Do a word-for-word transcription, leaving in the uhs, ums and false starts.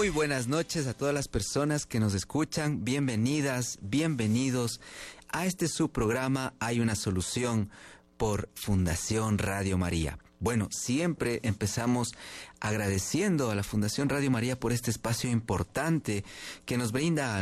Muy buenas noches a todas las personas que nos escuchan. Bienvenidas, bienvenidos a este su programa Hay una solución por Fundación Radio María. Bueno, siempre empezamos agradeciendo a la Fundación Radio María por este espacio importante que nos brinda